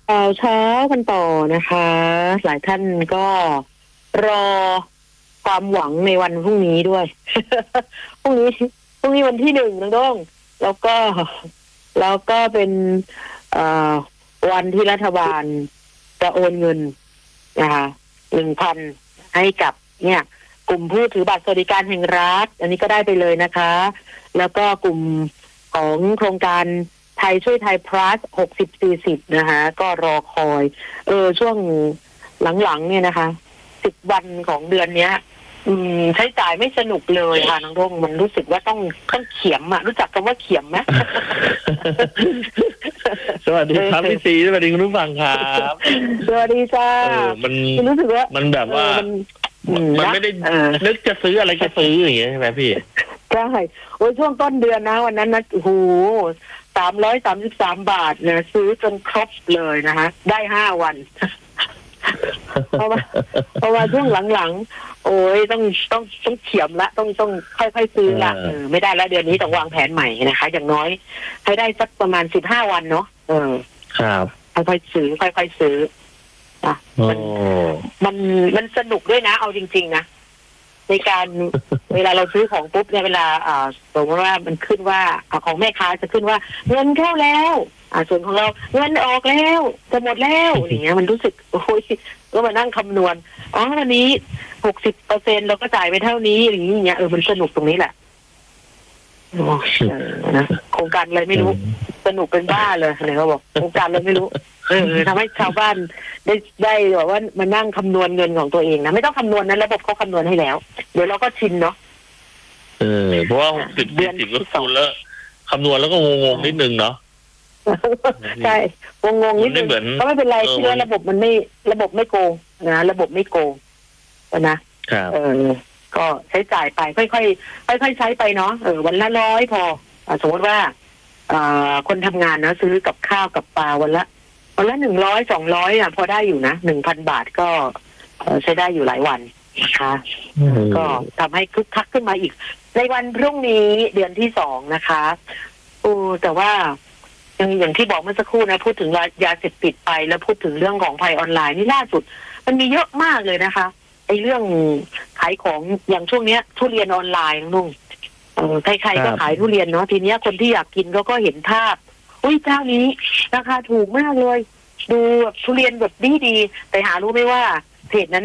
เช้ากันต่อนะคะ หลายท่านก็รอความหวังในวันพรุ่งนี้ด้วย พรุ่งนี้พรุ่งนี้วันที่1น้องด้งแล้วก็เป็นเอ่อวันที่รัฐบาลจะโอนเงินนะคะ1,000ให้กับเนี่ยกลุ่มผู้ถือบัตรสวัสดิการแห่งรัฐอันนี้ก็ได้ไปเลยนะคะ แล้วก็กลุ่มของโครงการไทยช่วยไทย plus 60-40นะคะก็รอคอยช่วงหลังๆเนี่ยนะคะ10 วันของเดือนเนี้ยใช้จ่ายไม่สนุกเลยค่ะน้องร่งมันรู้สึกว่าต้องเขียมอะรู้จักคำว่าเขียมไหมสวัสดีครับพี่สีสวัสดีคุณผู้ฟังครับสวัสดีจ้ามันรู้สึกว่ามันแบบว่ามันไม่ได้นึกจะซื้ออะไรก็ซื้ออย่างเงี้ยใช่ไหมพี่ใช่โอ้ยช่วงต้นเดือนนะวันนั้นนะโอ้โห333 บาทเนี่ยซื้อจนครบเลยนะคะได้5 วัน เพราะว่าช่วงหลังๆโอ้ยต้องเขียมละต้องค่อยๆซื้อละไม่ได้แล้วเดือนนี้ต้องวางแผนใหม่นะคะอย่างน้อยให้ได้สักประมาณ15 วันเนาะครับค่อยๆซื้ออ่ะมันสนุกด้วยนะเอาจริงๆนะในการเวลาเราซื้อของปุ๊บเนี่ยเวลาสมมติว่ามันขึ้นว่าของแม่ค้าจะขึ้นว่าเงินเข้าแล้วส่วนของเราเงินออกแล้วจะหมดแล้วอย่างเงี้ยมันรู้สึกโอ้ยก็มานั่งคำนวณวันนี้60%เราก็จ่ายไปเท่านี้อย่างเงี้ยมันสนุกตรงนี้แหละนะโครงการอะไรไม่รู้สนุกเป็นบ้าเลยเนี่ยเขาบอกโครงการอะไรไม่รู้ทำให้ชาวบ้านได้แบบว่ามานั่งคำนวณเงินของตัวเองนะไม่ต้องคำนวณนะระบบเขาคำนวณให้แล้วเดี๋ยวเราก็ชินเนาะเพราะว่า60-40ก็คูณแล้วคำนวณแล้วก็งงๆนิดนึงเนาะใช่งงนิดนึงก็ไม่เป็นไรที่ว่าระบบไม่โกงนะระบบไม่โกงนะก็ใช้จ่ายไปค่อยๆใช้ไปเนาะวันละ100พอสมมติว่าคนทำงานนะซื้อกับข้าวกับปลาวันละ100-200พอได้อยู่นะ 1,000 บาทก็ใช้ได้อยู่หลายวันนะคะก็ทำให้คึกคักขึ้นมาอีกในวันพรุ่งนี้เดือนที่2นะคะแต่ว่าอย่างที่บอกเมื่อสักครู่นะพูดถึงยาเสพติดไปแล้วพูดถึงเรื่องของภัยออนไลน์นี่ล่าสุดมันมีเยอะมากเลยนะคะไอ้เรื่องขายของอย่างช่วงเนี้ยทุเรียนออนไลน์นุ่งใครๆก็ขายทุเรียนเนาะทีเนี้ยคนที่อยากกินก็เห็นภาพเจ้านี้ราคาถูกมากเลยดูแบบทุเรียนแบบดีแต่หารู้ไหมว่าเพจนั้น